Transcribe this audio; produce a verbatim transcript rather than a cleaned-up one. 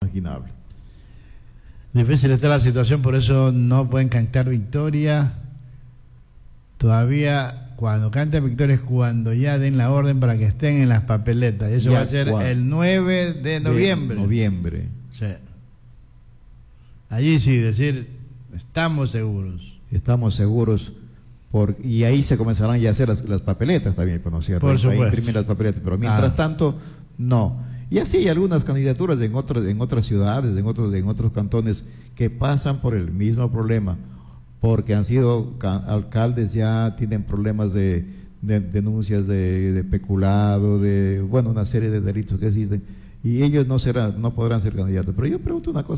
imaginable. Difícil está la situación, por eso no pueden cantar victoria. Todavía cuando canten victoria es cuando ya den la orden para que estén en las papeletas. Y eso Ya, va a ser cuando, el nueve de noviembre. De noviembre. Sí. Allí sí, decir, estamos seguros. Estamos seguros. Por, y ahí se comenzarán ya a hacer las, las papeletas también, ¿no es cierto? Por supuesto. Ahí imprimir las papeletas, pero mientras ah. tanto, no. Y así hay algunas candidaturas en otras, en otras ciudades, en otros, en otros cantones, que pasan por el mismo problema, porque han sido alcaldes, ya tienen problemas de, de denuncias de, de peculado, de, bueno, una serie de delitos que existen, y ellos no serán, no podrán ser candidatos. Pero yo pregunto una cosa.